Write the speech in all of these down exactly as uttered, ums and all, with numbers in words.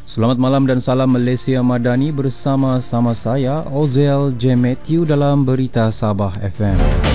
Selamat malam dan salam Malaysia Madani bersama-sama saya Ozel J. Matthew dalam Berita Sabah F M.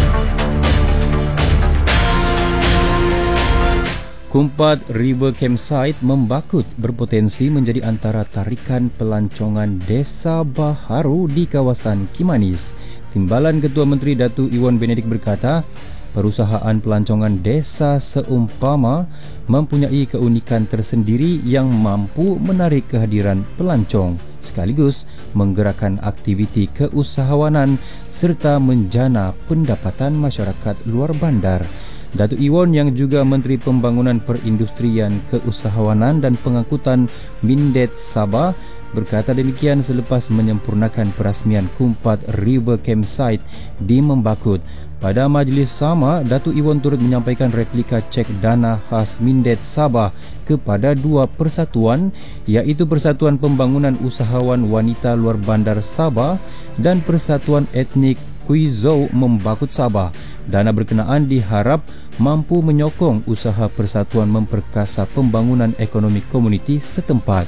Kumpat River Campsite membakut berpotensi menjadi antara tarikan pelancongan Desa Baharu di kawasan Kimanis. Timbalan Ketua Menteri Datuk Iwan Benedik berkata, perusahaan pelancongan desa seumpama mempunyai keunikan tersendiri yang mampu menarik kehadiran pelancong sekaligus menggerakkan aktiviti keusahawanan serta menjana pendapatan masyarakat luar bandar. Datuk Iwan yang juga Menteri Pembangunan Perindustrian, Keusahawanan dan Pengangkutan Mindet Sabah berkata demikian selepas menyempurnakan perasmian Kumpat River Campsite di Membakut. Pada majlis sama, Datuk Iwan turut menyampaikan replika cek dana khas Mindet Sabah kepada dua persatuan iaitu Persatuan Pembangunan Usahawan Wanita Luar Bandar Sabah dan Persatuan Etnik Kuizhou Membakut Sabah. Dana berkenaan diharap mampu menyokong usaha persatuan memperkasa pembangunan ekonomi komuniti setempat.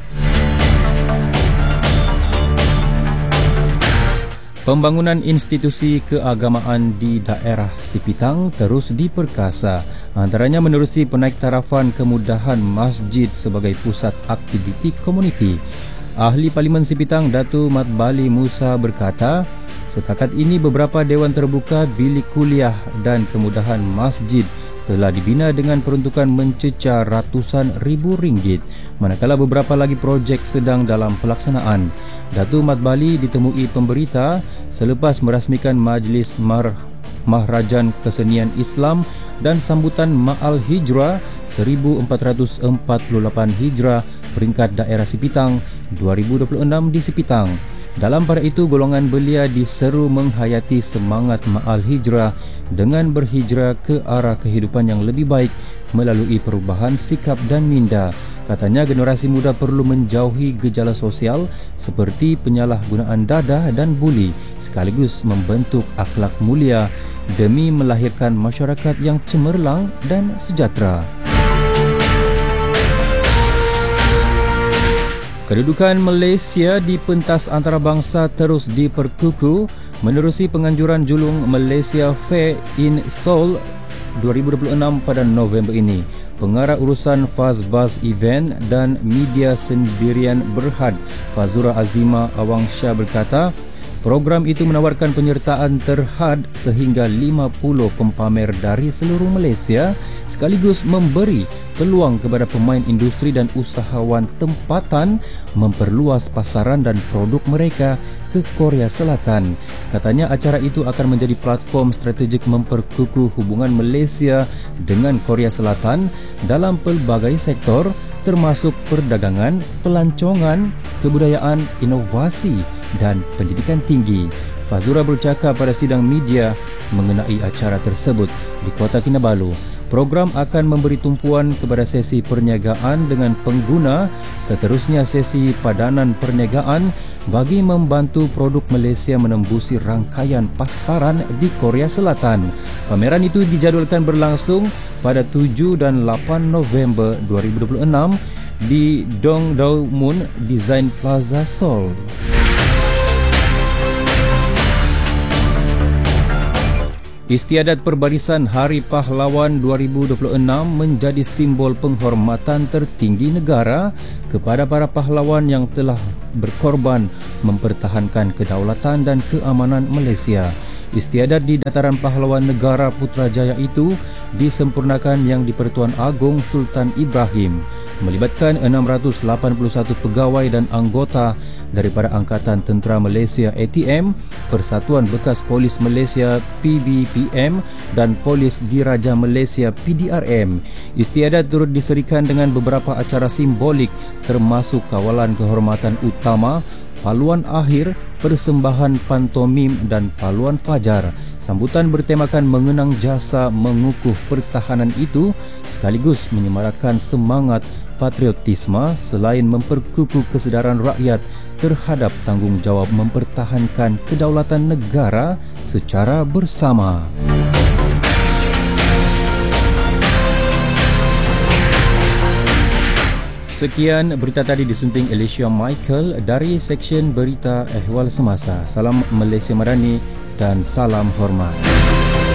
Pembangunan institusi keagamaan di daerah Sipitang terus diperkasa, antaranya menerusi penaiktarafan kemudahan masjid sebagai pusat aktiviti komuniti. Ahli Parlimen Sipitang Datuk Mat Bali Musa berkata, setakat ini beberapa dewan terbuka, bilik kuliah dan kemudahan masjid telah dibina dengan peruntukan mencecah ratusan ribu ringgit, manakala beberapa lagi projek sedang dalam pelaksanaan. Datuk Mat Bali ditemui pemberita selepas merasmikan Majlis Mar Mahrajan Kesenian Islam dan sambutan Ma'al Hijrah seribu empat ratus empat puluh lapan Hijrah peringkat daerah Sipitang dua ribu dua puluh enam di Sipitang. Dalam pada itu, golongan belia diseru menghayati semangat Ma'al Hijrah dengan berhijrah ke arah kehidupan yang lebih baik melalui perubahan sikap dan minda. Katanya generasi muda perlu menjauhi gejala sosial seperti penyalahgunaan dadah dan buli sekaligus membentuk akhlak mulia demi melahirkan masyarakat yang cemerlang dan sejahtera. Kedudukan Malaysia di pentas antarabangsa terus diperkukuh menerusi penganjuran julung Malaysia Fair in Seoul dua ribu dua puluh enam pada November ini. Pengarah urusan Fazbaz Event dan Media Sendirian Berhad, Fazura Azima Awangsyah berkata, program itu menawarkan penyertaan terhad sehingga lima puluh pempamer dari seluruh Malaysia sekaligus memberi peluang kepada pemain industri dan usahawan tempatan memperluas pasaran dan produk mereka ke Korea Selatan. Katanya acara itu akan menjadi platform strategik memperkukuh hubungan Malaysia dengan Korea Selatan dalam pelbagai sektor termasuk perdagangan, pelancongan, kebudayaan, inovasi dan pendidikan tinggi. Fazura bercakap pada sidang media mengenai acara tersebut di Kota Kinabalu. Program akan memberi tumpuan kepada sesi perniagaan dengan pengguna, seterusnya sesi padanan perniagaan bagi membantu produk Malaysia menembusi rangkaian pasaran di Korea Selatan. Pameran itu dijadualkan berlangsung pada tujuh dan lapan November dua ribu dua puluh enam di Dongdaemun Moon Design Plaza Seoul. Istiadat Perbarisan Hari Pahlawan dua ribu dua puluh enam menjadi simbol penghormatan tertinggi negara kepada para pahlawan yang telah berkorban mempertahankan kedaulatan dan keamanan Malaysia. Istiadat di Dataran Pahlawan Negara Putrajaya itu disempurnakan yang di-Pertuan Agong Sultan Ibrahim, melibatkan enam ratus lapan puluh satu pegawai dan anggota daripada Angkatan Tentera Malaysia A T M, Persatuan Bekas Polis Malaysia P B P M dan Polis Diraja Malaysia P D R M. Istiadat turut diserikan dengan beberapa acara simbolik termasuk kawalan kehormatan utama, paluan akhir, persembahan pantomim dan paluan fajar. Sambutan bertemakan mengenang jasa mengukuh pertahanan itu sekaligus menyemarakan semangat patriotisme selain memperkukuh kesedaran rakyat terhadap tanggungjawab mempertahankan kedaulatan negara secara bersama. Sekian berita tadi disunting Alicia Michael dari Seksyen Berita Ehwal Semasa. Salam Malaysia Madani dan salam hormat.